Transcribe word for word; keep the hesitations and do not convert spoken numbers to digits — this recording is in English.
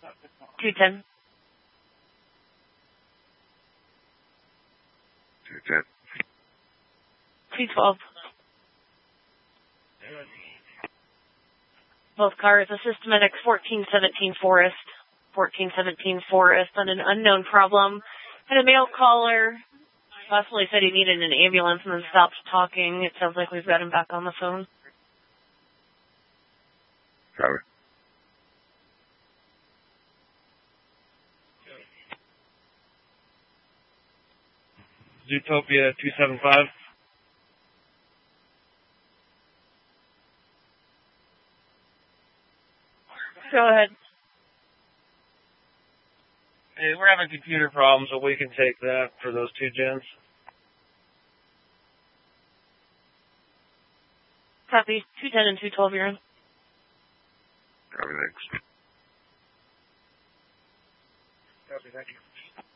two ten. two ten. two twelve. Both cars, a Systematics fourteen seventeen Forest. fourteen seventeen Forest on an unknown problem. Had a male caller. Possibly said he needed an ambulance and then stopped talking. It sounds like we've got him back on the phone. Copy. Zootopia two seven five. Go ahead. Hey, we're having computer problems, but we can take that for those two gens. Copy. two ten and two twelve, you're in. Copy, thanks. Copy, thank you.